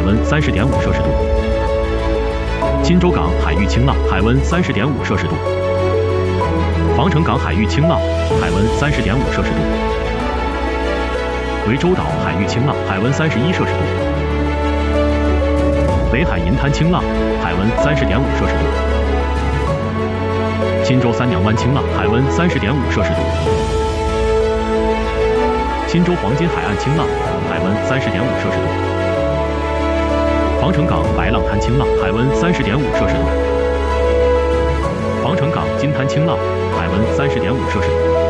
温30.5摄氏度。钦州港海域清浪，海温30.5摄氏度。防城港海域清浪，海温30.5摄氏度。涠洲岛海域清浪，海温31摄氏度。北海银滩清浪，海温30.5摄氏度。钦州三娘湾清浪，海温30.5摄氏度。钦州黄金海岸清浪，海温30.5摄氏度。防城港白浪滩清浪，海温30.5摄氏度。防城港金滩清浪，海温30.5摄氏度。